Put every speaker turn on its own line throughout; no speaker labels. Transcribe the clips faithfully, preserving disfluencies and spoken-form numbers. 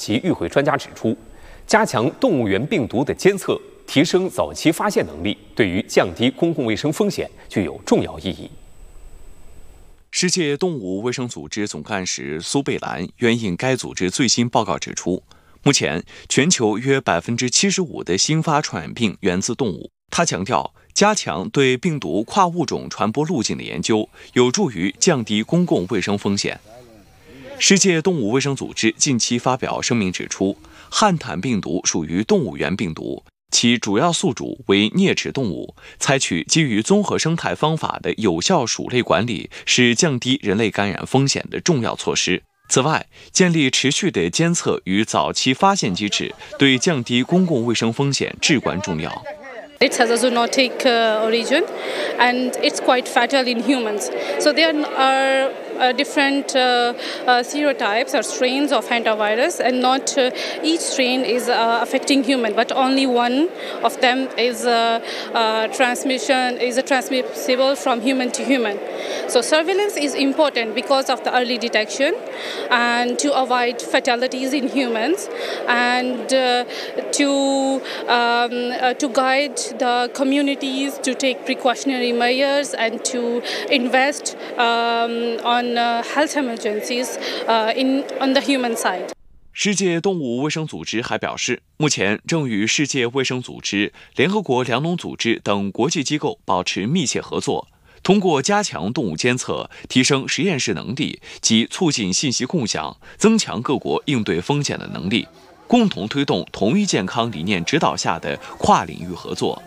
及预会专家指出，加强动物源病毒的监测，提升早期发现能力，对于降低公共卫生风险具有重要意义。
世界动物卫生组织总干事苏贝兰援引该组织最新报告指出，目前全球约百分之七十五的新发传染病源自动物。他强调，加强对病毒跨物种传播路径的研究，有助于降低公共卫生风险。世界动物卫生组织近期发表声明指出，汉坦病毒属于动物源病毒，其主要宿主为啮齿动物，采取基于综合生态方法的有效鼠类管理是降低人类感染风险的重要措施。此外，建立持续的监测与早期发现机制，对降低公共卫生风险至关重要。
It has a zoonotic uh, origin, and it's quite fatal in humans. So there are uh, different uh, uh, serotypes or strains of hantavirus, and not uh, each strain is uh, affecting human, but only one of them is uh, uh, transmission is uh, transmissible from human to human. So surveillance is important because of the early detection and to avoid fatalities in humans, and uh, to um, uh, to guide the communities to take precautionary measures and to invest um, on uh, health emergencies uh, in on the human side.
世界动物卫生组织还表示，目前正与世界卫生组织、联合国粮农组织等国际机构保持密切合作，通过加强动物监测、提升实验室能力及促进信息共享，增强各国应对风险的能力，共同推动同一健康理念指导下的跨领域合作。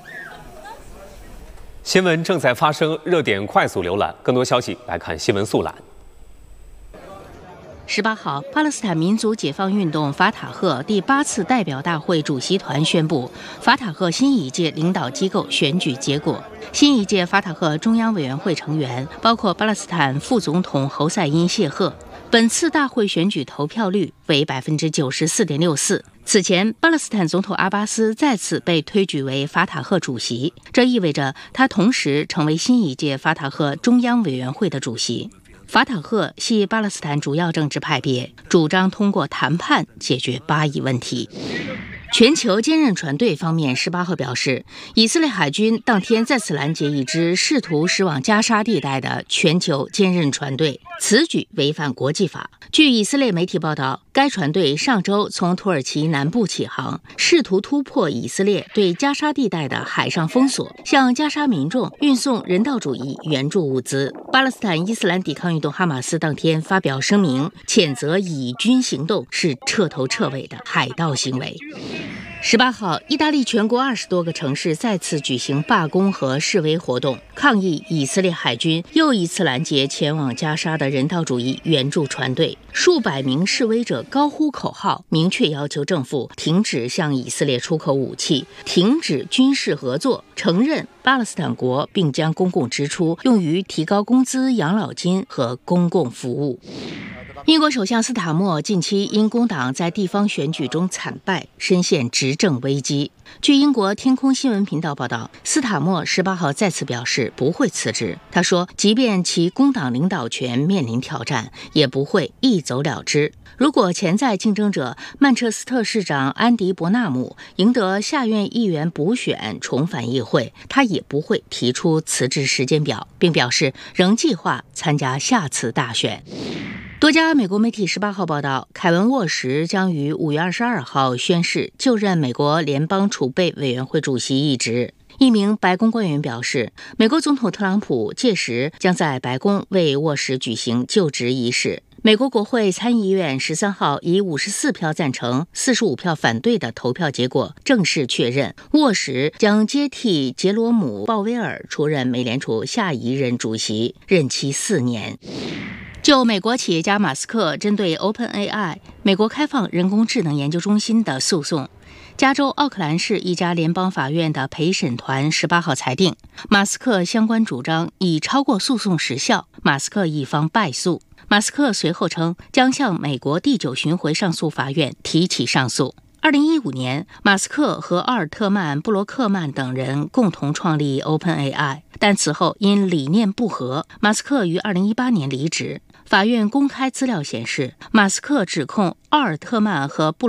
新闻正在发生，热点快速浏览，更多消息来看新闻速览。
十八号，巴勒斯坦民族解放运动法塔赫第八次代表大会主席团宣布，法塔赫新一届领导机构选举结果。新一届法塔赫中央委员会成员包括巴勒斯坦副总统侯赛因谢赫。本次大会选举投票率为百分之九十四点六四。此前，巴勒斯坦总统阿巴斯再次被推举为法塔赫主席，这意味着他同时成为新一届法塔赫中央委员会的主席。法塔赫系巴勒斯坦主要政治派别，主张通过谈判解决巴以问题。全球坚韧船队方面十八号表示，以色列海军当天再次拦截一支试图驶往加沙地带的全球坚韧船队，此举违反国际法。据以色列媒体报道，该船队上周从土耳其南部起航，试图突破以色列对加沙地带的海上封锁，向加沙民众运送人道主义援助物资。巴勒斯坦伊斯兰抵抗运动哈马斯当天发表声明，谴责以军行动是彻头彻尾的海盗行为。十八号，意大利全国二十多个城市再次举行罢工和示威活动，抗议以色列海军又一次拦截前往加沙的人道主义援助船队。数百名示威者高呼口号，明确要求政府停止向以色列出口武器，停止军事合作，承认巴勒斯坦国，并将公共支出用于提高工资、养老金和公共服务。英国首相斯塔默近期因工党在地方选举中惨败，深陷执政危机。据英国天空新闻频道报道，斯塔默十八号再次表示不会辞职。他说，即便其工党领导权面临挑战，也不会一走了之。如果潜在竞争者曼彻斯特市长安迪·伯纳姆赢得下院议员补选重返议会，他也不会提出辞职时间表，并表示仍计划参加下次大选。多家美国媒体十八号报道，凯文·沃什将于五月二十二号宣誓就任美国联邦储备委员会主席一职。一名白宫官员表示，美国总统特朗普届时将在白宫为沃什举行就职仪式。美国国会参议院十三号以五十四票赞成、四十五票反对的投票结果，正式确认沃什将接替杰罗姆·鲍威尔出任美联储下一任主席，任期四年。就美国企业家马斯克针对 OpenAI 美国开放人工智能研究中心的诉讼，加州奥克兰市一家联邦法院的陪审团十八号裁定，马斯克相关主张已超过诉讼时效，马斯克一方败诉。马斯克随后称将向美国第九巡回上诉法院提起上诉。二零一五年，马斯克和奥尔特曼·布罗克曼等人共同创立 OpenAI， 但此后因理念不合，马斯克于二零一八年离职。法院公开资料显示，马斯克指控奥尔特曼和布